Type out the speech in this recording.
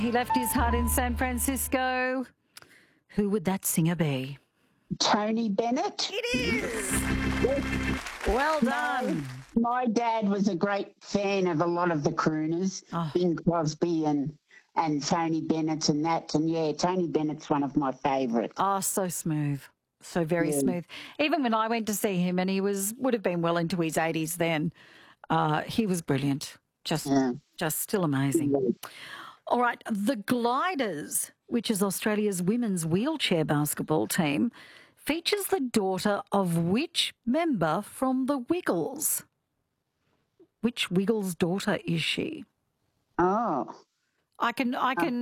He left his heart in San Francisco. Who would that singer be? Tony Bennett. It is. Well done. My dad was a great fan of a lot of the crooners, Bing Crosby and Tony Bennett and that. And, yeah, Tony Bennett's one of my favourites. Oh, so smooth. So very smooth. Even when I went to see him, and he would have been well into his 80s then, he was brilliant. Just still amazing. Yeah. All right, the Gliders, which is Australia's women's wheelchair basketball team, features the daughter of which member from the Wiggles? Which Wiggles daughter is she? Oh. I can